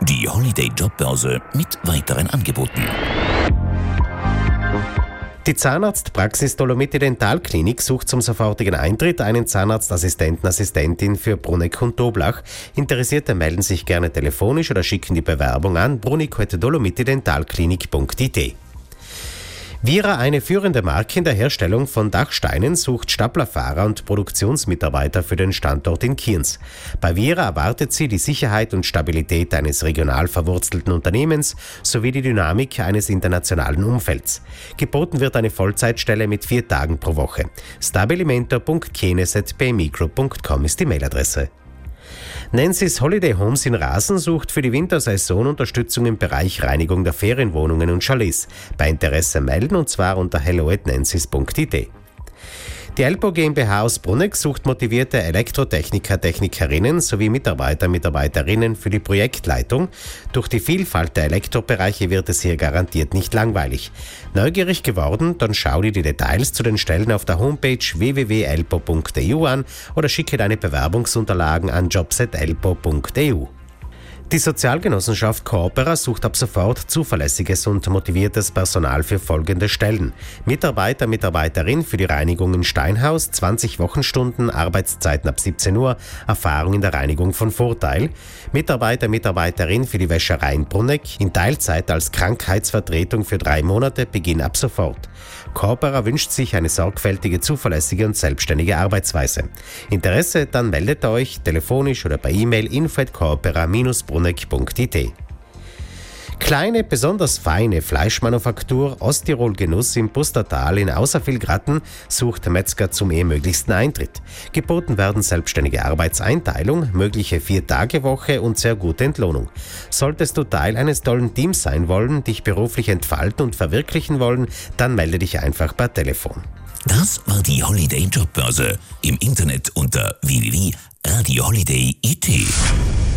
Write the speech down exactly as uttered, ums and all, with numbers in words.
Die Holiday Jobbörse mit weiteren Angeboten. Die Zahnarztpraxis Dolomiti Dentalklinik sucht zum sofortigen Eintritt einen Zahnarztassistenten, Assistentin für Bruneck und Doblach. Interessierte melden sich gerne telefonisch oder schicken die Bewerbung an bruneck at dolomitidentallklinik punkt i t. Vira, eine führende Marke in der Herstellung von Dachsteinen, sucht Staplerfahrer und Produktionsmitarbeiter für den Standort in Kienz. Bei Vira erwartet sie die Sicherheit und Stabilität eines regional verwurzelten Unternehmens sowie die Dynamik eines internationalen Umfelds. Geboten wird eine Vollzeitstelle mit vier Tagen pro Woche. stabilimentor punkt kienes at b m i group punkt com ist die Mailadresse. Nancy's Holiday Homes in Rasen sucht für die Wintersaison Unterstützung im Bereich Reinigung der Ferienwohnungen und Chalets. Bei Interesse melden, und zwar unter hello at nancys punkt i t. Die Elpo GmbH aus Bruneck sucht motivierte Elektrotechniker, Technikerinnen sowie Mitarbeiter, Mitarbeiterinnen für die Projektleitung. Durch die Vielfalt der Elektrobereiche wird es hier garantiert nicht langweilig. Neugierig geworden? Dann schau dir die Details zu den Stellen auf der Homepage w w w punkt elpo punkt e u an oder schicke deine Bewerbungsunterlagen an jobs at elpo punkt e u. Die Sozialgenossenschaft Coopera sucht ab sofort zuverlässiges und motiviertes Personal für folgende Stellen: Mitarbeiter, Mitarbeiterin für die Reinigung in Steinhaus, zwanzig Wochenstunden, Arbeitszeiten ab siebzehn Uhr, Erfahrung in der Reinigung von Vorteil. Mitarbeiter, Mitarbeiterin für die Wäscherei in Bruneck, in Teilzeit als Krankheitsvertretung für drei Monate, Beginn ab sofort. Coopera wünscht sich eine sorgfältige, zuverlässige und selbstständige Arbeitsweise. Interesse? Dann meldet euch telefonisch oder per E-Mail info at coopera dash bruneck punkt i t. Kleine, besonders feine Fleischmanufaktur Osttirol Genuss im Pustertal in Außervillgratten sucht Metzger zum ehemöglichsten Eintritt. Geboten werden selbstständige Arbeitseinteilung, mögliche Vier-Tage-Woche und sehr gute Entlohnung. Solltest du Teil eines tollen Teams sein wollen, dich beruflich entfalten und verwirklichen wollen, dann melde dich einfach per Telefon. Das war die Holiday Jobbörse. Im Internet unter w w w punkt radio holiday punkt i t.